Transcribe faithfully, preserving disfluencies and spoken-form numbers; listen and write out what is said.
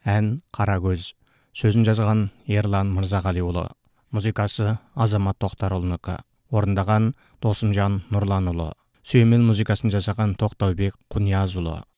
Ән «Қара көз». Сөзін жазған Ерлан Мырзағалиұлы. Музыкасы Азамат Тоқтарұлынікі. Орындаған Досымжан Нұрланұлы. Сүйемел музыкасын жасаған Тоқтаубек Құниязұлы.